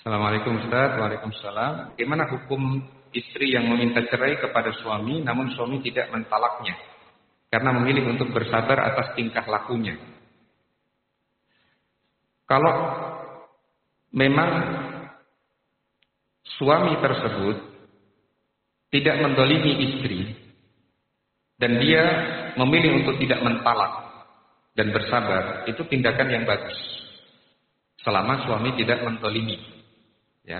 Assalamualaikum Ustaz. Waalaikumsalam. Bagaimana hukum istri yang meminta cerai kepada suami namun suami tidak mentalaknya karena memilih untuk bersabar atas tingkah lakunya? Kalau memang suami tersebut tidak mendolimi istri dan dia memilih untuk tidak mentalak dan bersabar, itu tindakan yang bagus selama suami tidak mendolimi. Ya.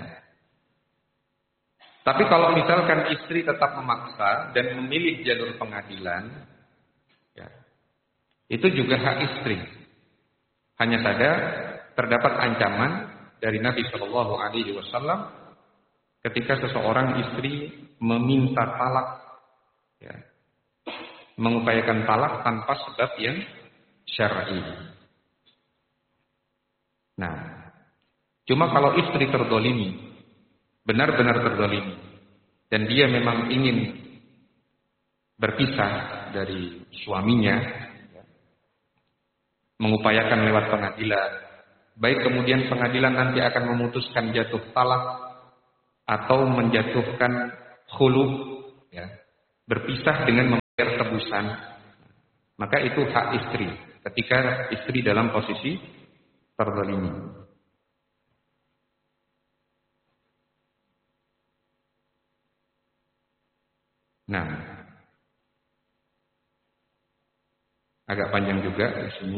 Tapi kalau misalkan istri tetap memaksa dan memilih jalur pengadilan, ya, itu juga hak istri. Hanya saja terdapat ancaman dari Nabi Shallallahu Alaihi Wasallam ketika seseorang istri meminta talak, ya, mengupayakan talak tanpa sebab yang syar'i. Nah, cuma kalau istri terdolimi, benar-benar terdolimi, dan dia memang ingin berpisah dari suaminya, mengupayakan lewat pengadilan, baik kemudian pengadilan nanti akan memutuskan jatuh talak atau menjatuhkan khulu, ya, berpisah dengan membayar tebusan, maka itu hak istri ketika istri dalam posisi terdolimi. Nah, agak panjang juga di sini,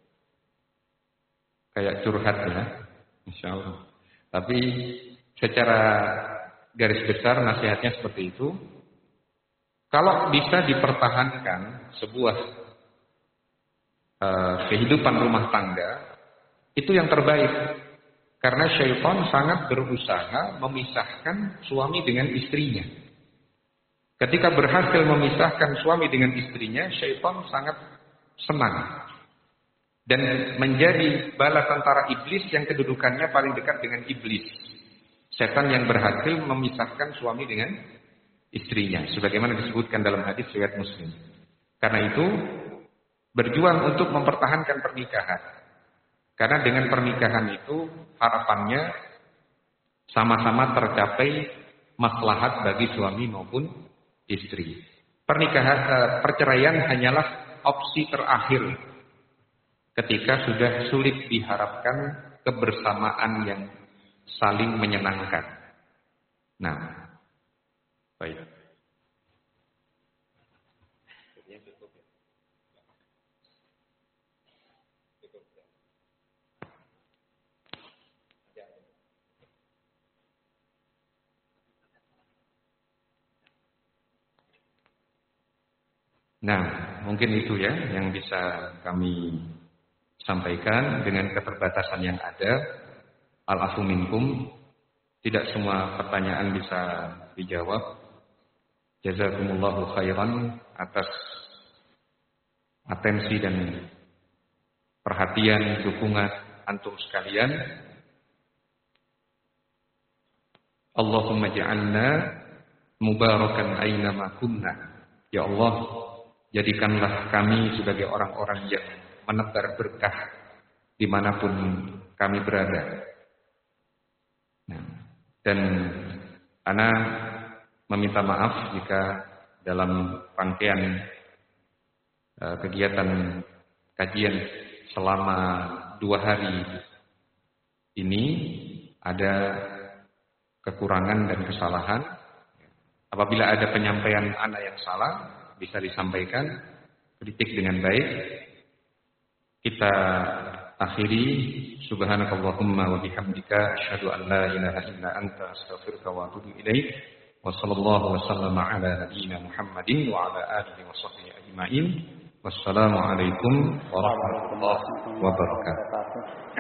kayak curhat ya, insya Allah. Tapi secara garis besar nasihatnya seperti itu. Kalau bisa dipertahankan sebuah kehidupan rumah tangga, itu yang terbaik. Karena syaitan sangat berusaha memisahkan suami dengan istrinya. Ketika berhasil memisahkan suami dengan istrinya, syaitan sangat senang. Dan menjadi bala tentara iblis yang kedudukannya paling dekat dengan iblis. Setan yang berhasil memisahkan suami dengan istrinya. Sebagaimana disebutkan dalam hadis riwayat Muslim. Karena itu, berjuang untuk mempertahankan pernikahan. Karena dengan pernikahan itu, harapannya sama-sama tercapai maslahat bagi suami maupun istri. Perceraian hanyalah opsi terakhir ketika sudah sulit diharapkan kebersamaan yang saling menyenangkan. Nah, baik. Nah, mungkin itu ya yang bisa kami sampaikan dengan keterbatasan yang ada. Al-afu minkum, tidak semua pertanyaan bisa dijawab. Jazakumullahu khairan atas atensi dan perhatian, dukungan antum sekalian. Allahumma ja'alna mubarakan aynama kunna. Ya Allah, jadikanlah kami sebagai orang-orang yang menebar berkah dimanapun kami berada. Nah, dan ana meminta maaf jika dalam rangkaian kegiatan kajian selama 2 hari ini ada kekurangan dan kesalahan. Apabila ada penyampaian ana yang salah, bisa disampaikan, kritik dengan baik. Kita akhiri, subhanakallahumma wa bihamdika asyhadu an la ilaha illa anta astaghfiruka wa atubu ilaik. Wa sallallahu wa sallama ala nabiyyina Muhammadin wa ala alihi wa sahbihi ajmain. Wassalamu alaikum warahmatullahi wabarakatuh.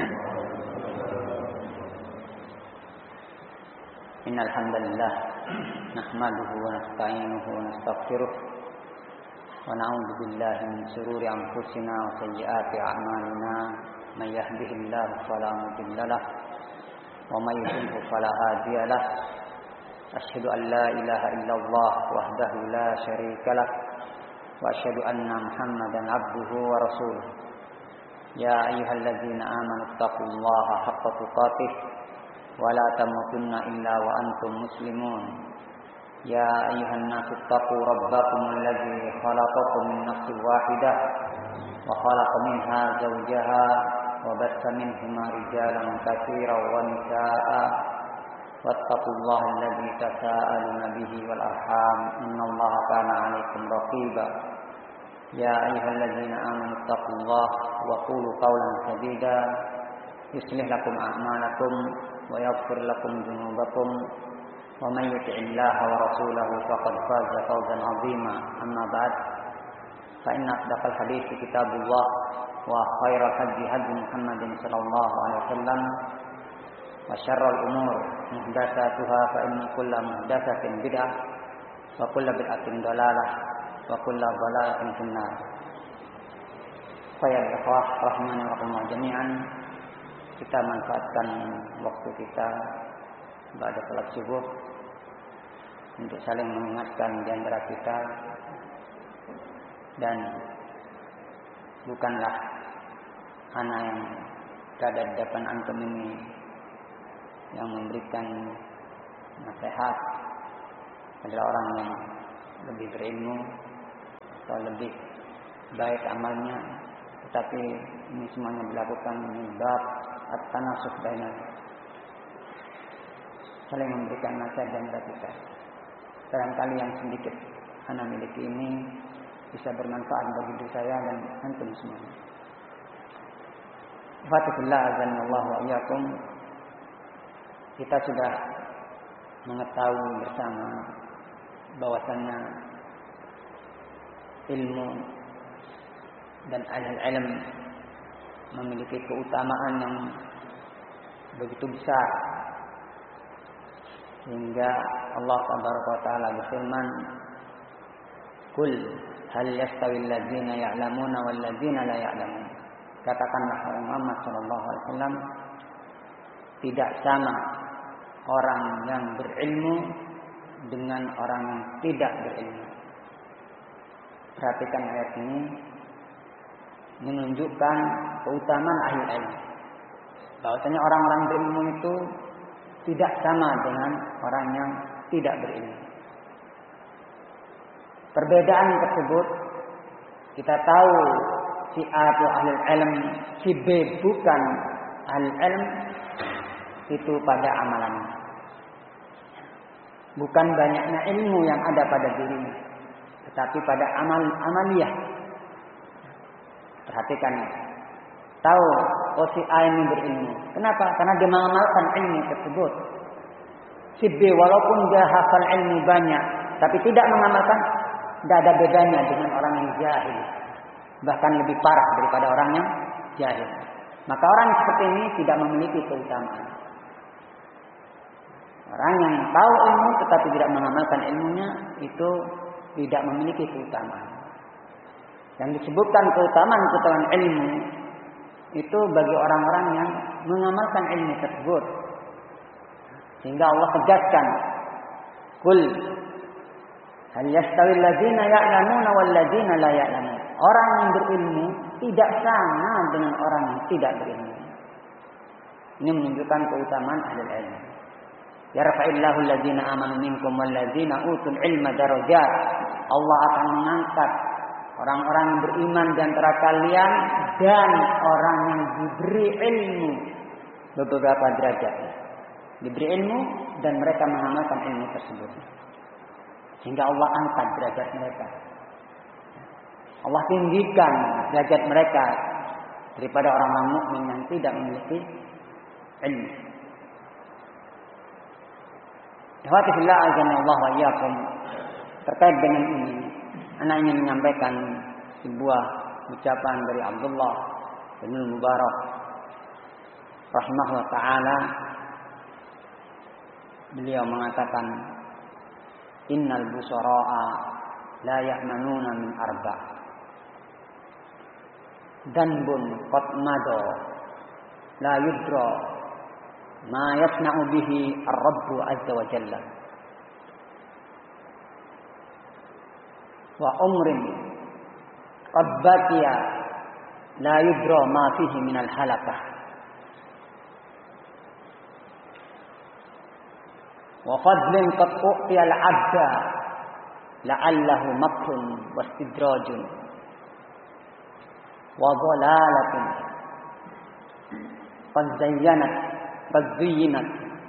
Innal hamdalillah nahmaduhu wa nasta'inuhu wa nastaghfiruh wa na'udzu billahi min shururi anfusina wa sayyiati a'malina may yahdihillahu fala mudilla lahu wa may yudlil fala hadiya lahu asyhadu an la ilaha illallah wahdahu la syarika lah wa asyhadu anna muhammadan abduhu wa rasuluh ya ayyuhalladzina amanu taqullaha haqqa tuqatih ولا تموتن إلا وأنتم مسلمون يا أيها الناس اتقوا ربكم الذي خلقكم من نفس واحدة وخلق منها زوجها وبث منهما رجالا كثيرا ونساء واتقوا الله الذي تساءلون به والأرحام إن الله كان عليكم رقيبا يا أيها الذين آمنوا اتقوا الله وقولوا قولا سديدا يصلح لكم أعمالكم ويغفر لكم ذنوبكم ومن يطع الله ورسوله فقد فاز فوزا عظيما أما بعد فإن أصدق الحديث كتاب الله وخير الهدي هدي محمد صلى الله عليه وسلم وشر الأمور محدثاتها فإن كل محدثة بدعة وكل بدعة ضلالة وكل ضلالة في النار. Faya ikhwah rahimani wa rahimakumullah jami'an, kita manfaatkan waktu kita pada salat subuh untuk saling mengingatkan di antara kita, dan bukanlah anak yang berada di depan antum ini yang memberikan nasihat adalah orang yang lebih berilmu atau lebih baik amalnya, tetapi ini semuanya dilakukan di bab at-tanasuh baina, saling memberikan nasihat dan kita. Barangkali yang sedikit ana miliki ini bisa bermanfaat bagi diri saya dan antum semua. Fatihillah azanallahu wa iyyakum. Kita sudah mengetahui bersama bahwasannya ilmu dan ilm memiliki keutamaan yang begitu besar, sehingga Allah tabaraka wa taala berfirman, "Qul hal yastawil ladzina ya'lamuna wal ladzina la ya'lamun." Katakanlah Muhammad sallallahu alaihi wasallam, tidak sama orang yang berilmu dengan orang yang tidak berilmu. Perhatikan ayat ini menunjukkan keutamaan ahli ilmu. Bahwasanya orang-orang berilmu itu tidak sama dengan orang yang tidak berilmu. Perbedaan tersebut kita tahu si A itu ahli ilm, si B bukan ahli ilm, itu pada amalannya. Bukan banyaknya ilmu yang ada pada dirinya, tetapi pada amaliyah. Perhatikan, tahu si A ini berilmu. Kenapa? Karena dia mengamalkan ilmu tersebut. Si B walaupun dia hafal ilmu banyak, tapi tidak mengamalkan, tidak ada bedanya dengan orang yang jahil. Bahkan lebih parah daripada orang yang jahil. Maka orang seperti ini tidak memiliki keutamaan. Orang yang tahu ilmu tetapi tidak mengamalkan ilmunya itu tidak memiliki keutamaan. Yang disebutkan keutamaan ilmu itu bagi orang-orang yang mengamalkan ilmu tersebut. Sehingga Allah tegaskan, "Qul hal yastawil ladzina ya'lamuna wal ladzina la ya'lamun." Orang yang berilmu tidak sama dengan orang yang tidak berilmu. Ini menunjukkan keutamaan ahli ilmu. Yarfa'illahu alladzina amanu minkum wal ladzina utul ilma darajat. Allah akan mengangkat orang-orang yang beriman di antara kalian dan orang yang diberi ilmu beberapa derajat. Diberi ilmu dan mereka mengamalkan ilmu tersebut. Sehingga Allah angkat derajat mereka. Allah tinggikan derajat mereka daripada orang-orang mukmin yang tidak memiliki ilmu. Alhamdulillah azanallahu wa iyyakum. Terkait dengan ini, ana ingin menyampaikan sebuah ucapan dari Abdullah bin Mubarak rahimahullah taala. Beliau mengatakan, "Innal busara'a la ya'manuna min arba'. Danbun qad mado la yudra ma yasna'u bihi ar-rabb azza wa jalla. Wa umrin qad baqiya la yudra ma fihi min al-halakah. wa fadlin qad u'tiya al-'abda la'allahu makrun wastidrajun wa dhalalatun qad zayyinat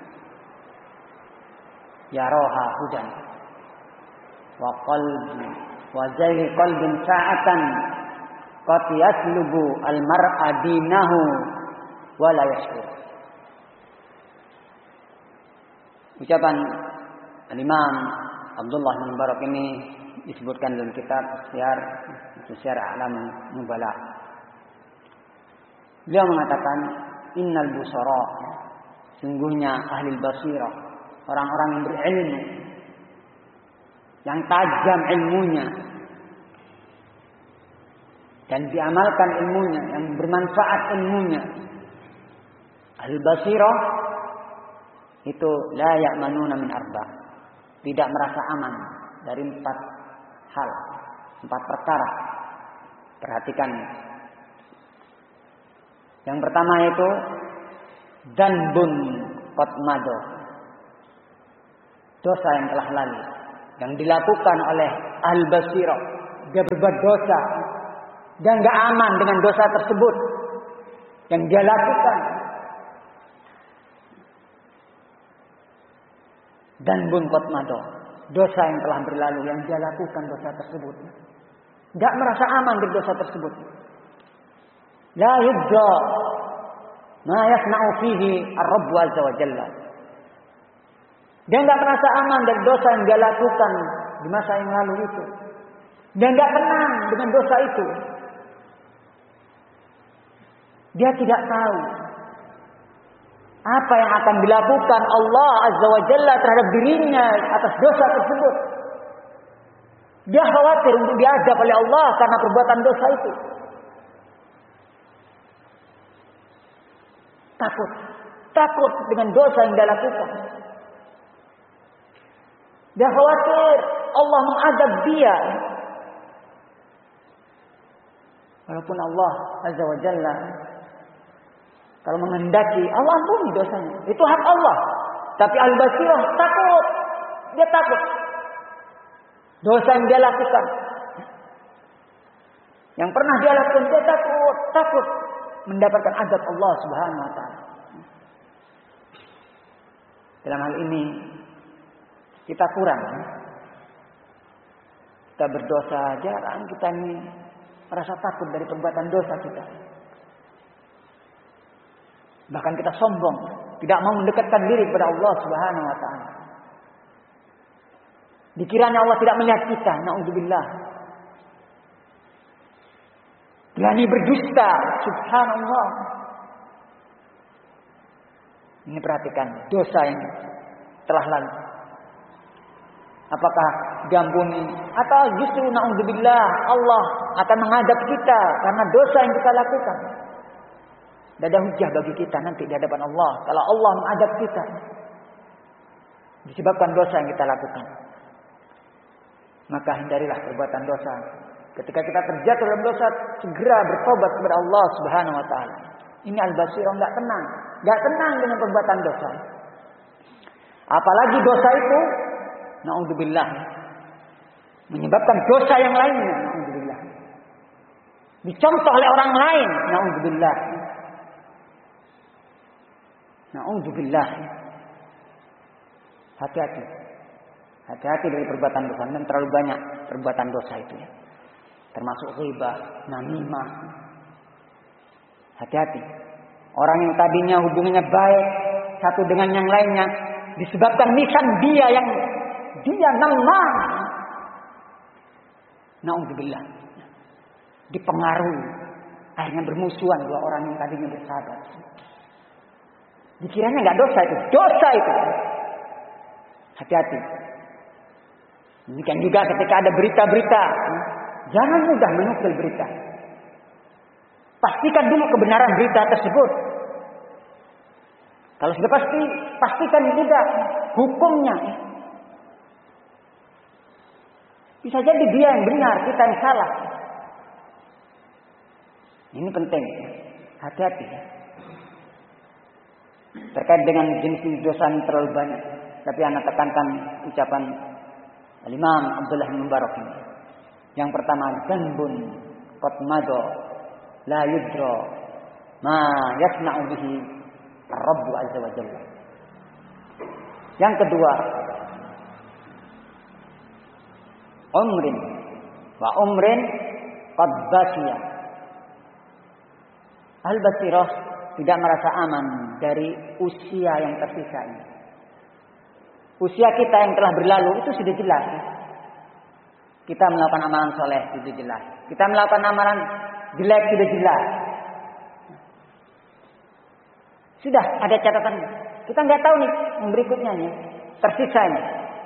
yaraha hudan wa qalbi wa zayri qalbin sa'atan qad yaslubu al-mar'a dinahu wa la yashkur. Ucapan Al-Imam Abdullah bin Mubarak ini disebutkan dalam kitab Syiar A'lam Nubala. Beliau mengatakan, innal busara, sungguhnya ahli basirah, orang-orang yang berilmu, yang tajam ilmunya dan diamalkan ilmunya, yang bermanfaat ilmunya. Ahli basirah itu la ya'manuna min arba, tidak merasa aman dari 4 hal, 4 perkara. Perhatikan. Yang pertama itu dzanbun qad mado, dosa yang telah lalu, yang dilakukan oleh ahli basirah. Dia berbuat dosa dan enggak aman dengan dosa tersebut yang dia lakukan. Dan bunqat mado, dosa yang telah berlalu yang dia lakukan dosa tersebut, enggak merasa aman dari dosa tersebut. La yudza ma yasna'u fihi ar-rabb azza wa jalla. Dia enggak merasa aman dari dosa yang dia lakukan di masa yang lalu itu. Dia enggak tenang dengan dosa itu. Dia tidak tahu apa yang akan dilakukan Allah Azza wa Jalla terhadap dirinya atas dosa tersebut. Dia khawatir untuk diadab oleh Allah karena perbuatan dosa itu. Takut dengan dosa yang dia lakukan. Dia khawatir Allah mengadab dia. Walaupun Allah Azza wa Jalla kalau menghendaki Allah ampuni dosanya, itu hak Allah. Tapi al-basirah takut. Dia takut dosa yang dia lakukan, yang pernah dia lakukan, dia takut mendapatkan azab Allah Subhanahu wa taala. Dalam hal ini kita kurang. Kita berdosa, jarang kita ini merasa takut dari perbuatan dosa kita. Bahkan kita sombong, tidak mau mendekatkan diri kepada Allah Subhanahu wa taala. Dikiranya Allah tidak melihat kita, naudzubillah. Berani berdusta, subhanallah. Ini perhatikan dosa yang telah lalu. Apakah diampuni atau justru naudzubillah Allah akan mengadab kita karena dosa yang kita lakukan? Tidak ada hujah bagi kita nanti di hadapan Allah kalau Allah mengadab kita disebabkan dosa yang kita lakukan. Maka hindarilah perbuatan dosa. Ketika kita terjatuh dalam dosa, segera bertobat kepada Allah Subhanahu wa taala. Ini al-basirah, enggak tenang dengan perbuatan dosa. Apalagi dosa itu naudzubillah menyebabkan dosa yang lainnya, naudzubillah. Dicontoh oleh orang lain, naudzubillah. Naudzubillah. Hati-hati. Hati-hati dari perbuatan dosa, dan terlalu banyak perbuatan dosa itu ya. Termasuk ghibah, namimah. Hati-hati. Orang yang tadinya hubungannya baik satu dengan yang lainnya, disebabkan lisan dia yang dia namah. Naudzubillah. Dipengaruhi, akhirnya bermusuhan dua orang yang tadinya bersahabat. Dikiranya enggak dosa itu, dosa itu. Hati-hati. Demikian juga ketika ada berita-berita, jangan mudah menukil berita. Pastikan dulu kebenaran berita tersebut. Kalau sudah pasti, pastikan juga hukumnya. Bisa jadi dia yang benar, kita yang salah. Ini penting. Hati-hati. Terkait dengan jenis dosa yang terlalu banyak. Tapi anak tekankan ucapan Imam Abdullah bin Mubarak ini. Yang pertama, dzanbun qad madha la yudra ma yasna'u bihi Ar-Rabb azza wa jalla. Yang kedua, umrin qad basiya. Al-basirah tidak merasa aman dari usia yang tersisa ini. Usia kita yang telah berlalu itu sudah jelas. Kita melakukan amalan soleh sudah jelas. Kita melakukan amalan jelek sudah jelas. Sudah ada catatan. Kita nggak tahu nih yang berikutnya nih, tersisa ini.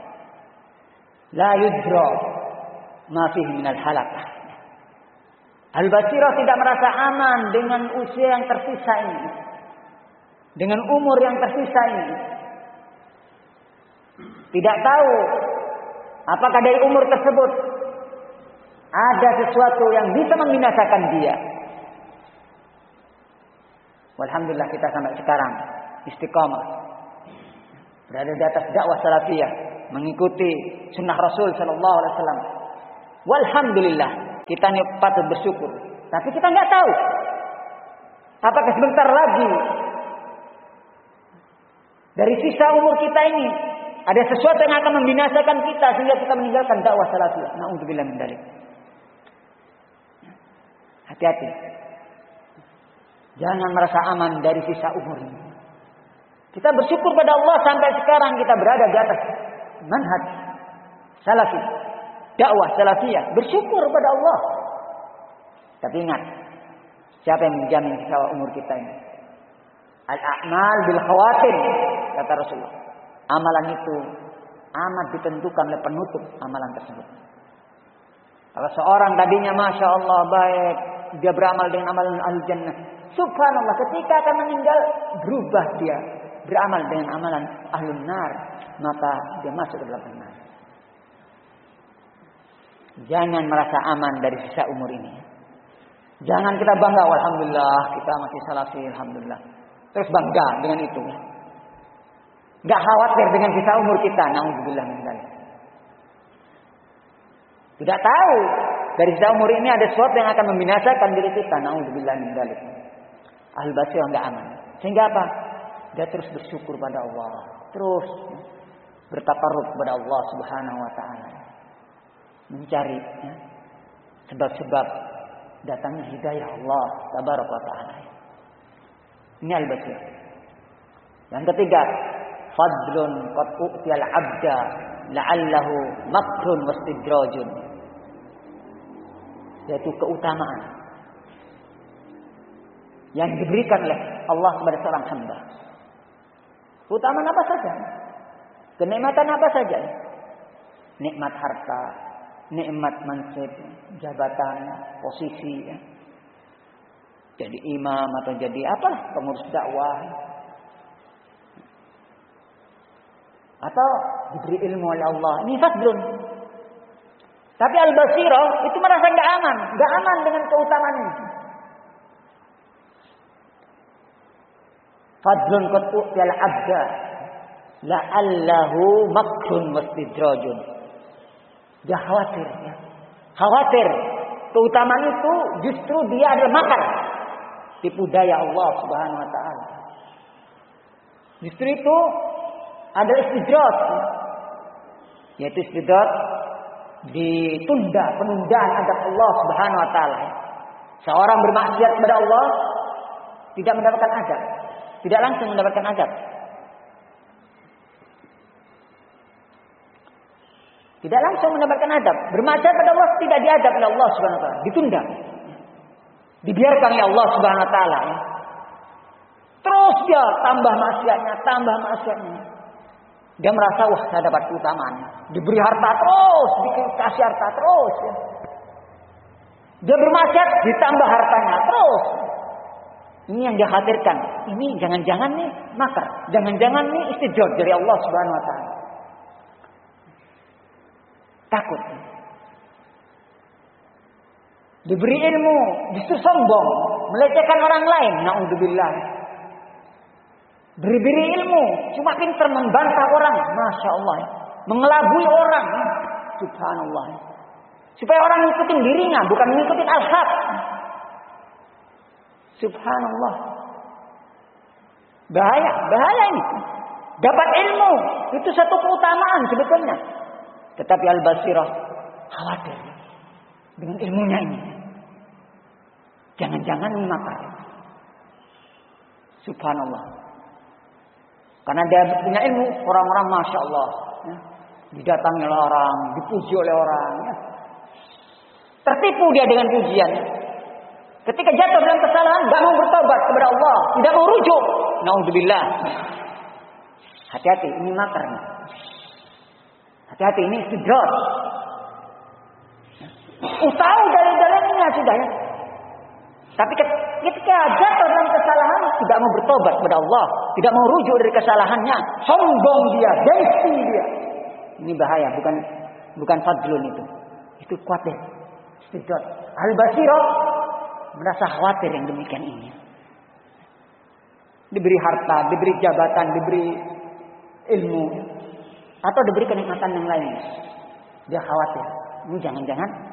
La yudra ma fihi minal halakah. Al-basirah tidak merasa aman dengan usia yang tersisa ini. Dengan umur yang tersisa ini. Tidak tahu apakah dari umur tersebut ada sesuatu yang bisa membinasakan dia. Walhamdulillah kita sampai sekarang istiqamah. Berada di atas dakwah salafiyah, mengikuti sunnah Rasul sallallahu alaihi wasallam. Walhamdulillah, kita ini patut bersyukur. Tapi kita nggak tahu apakah sebentar lagi dari sisa umur kita ini ada sesuatu yang akan membinasakan kita sehingga kita meninggalkan dakwah salafiyah. Na'udzubillah min dzalik. Hati-hati. Jangan merasa aman dari sisa umur ini. Kita bersyukur pada Allah sampai sekarang kita berada di atas manhaj salafi, dakwah salafiyah. Bersyukur pada Allah. Tapi ingat, siapa yang menjamin sisa umur kita ini? Al-a'mal bil khawatim, kata Rasulullah. Amalan itu amat ditentukan oleh penutup amalan tersebut. Kalau seorang tadinya Masya Allah baik, dia beramal dengan amalan al-jannah. Subhanallah, ketika akan meninggal, berubah dia. Beramal dengan amalan ahlun nar. Maka dia masuk ke dalam nar. Jangan merasa aman dari sisa umur ini. Jangan kita bangga, alhamdulillah kita masih salafi, alhamdulillah. Terus bangga dengan itu. Gak khawatir dengan sisa umur kita. Na'udzubillah min dzalik. Tidak tahu dari sisa umur ini ada sesuatu yang akan membinasakan diri kita. Na'udzubillah min dzalik. Al-basirah enggak aman. Sehingga apa? Dia terus bersyukur pada Allah. Terus bertakarrub kepada Allah Subhanahu wa taala. Mencari sebab-sebab datangnya hidayah Allah tabaraka wa taala. Ini al-basirah. Yang ketiga, fadlun qad u'tiyal 'abda la'allahu makrun wastidrajun. Yaitu keutamaan yang diberikan oleh Allah kepada seorang hamba. Keutamaan apa saja? Kenikmatan apa saja? Nikmat harta, nikmat mansib, jabatan, posisi, jadi imam atau jadi apalah, pengurus dakwah, atau diberi ilmu oleh Allah. Ini fadlun. Tapi al-basirah itu merasa enggak aman dengan keutamaan ini. Fadlun qad u'tiyal 'abda la'allahu makrun wastidrajun. Dia khawatir, ya. Khawatir keutamaan itu justru dia adalah makar, tipu daya Allah Subhanahu wa taala. Justru itu adalah istidraj. Yaitu istidraj ditunda, penundaan adab Allah Subhanahu wa taala. Seorang bermaksiat kepada Allah tidak mendapatkan adab. Tidak langsung mendapatkan adab. Tidak langsung mendapatkan adab. Bermaksiat pada Allah tidak diadab oleh Allah Subhanahu wa taala, ditunda. Dibiarkan oleh Allah Subhanahu wa taala. Terus dia tambah maksiatnya. Dia merasa wah saya dapat keutamaan. Diberi harta terus, dikasih harta terus. Ya. Dia bermaksiat ditambah hartanya terus. Ini yang dia khawatirkan. Ini jangan-jangan nih makar. Jangan-jangan nih istidraj dari Allah Subhanahu wa taala. Takut. Diberi ilmu justru sombong, melecehkan orang lain. Na'udzubillah. Beri ilmu, cuma pintar membantah orang, masya Allah, mengelabui orang, subhanallah. Supaya orang ngikutin dirinya, bukan ngikutin al-haq. Subhanallah. Bahaya ini. Dapat ilmu, itu satu keutamaan sebetulnya. Tetapi Al-Basirah khawatir dengan ilmunya ini. Jangan-jangan ini makar. Subhanallah. Karena dia punya ilmu, orang-orang masya Allah, ya, didatangi oleh orang, dipuji oleh orang, ya. Tertipu dia dengan pujian. Ketika jatuh dalam kesalahan, tidak mau bertobat kepada Allah, tidak mau rujuk. Naudzubillah. Hati-hati, ini makar. Hati-hati, ini istidrat. Tahu dalil-dalilnya sudah, ya. Tapi ketika jatuh dalam kesalahan, tidak mau bertobat kepada Allah, tidak mau rujuk dari kesalahannya, sombong dia, gengsi dia. Ini bahaya, bukan fadlun itu. Itu khawatir. Istidrat. Al-Basirah merasa khawatir yang demikian ini. Diberi harta, diberi jabatan, diberi ilmu, atau diberi kenikmatan yang lain. Dia khawatir. Ini jangan-jangan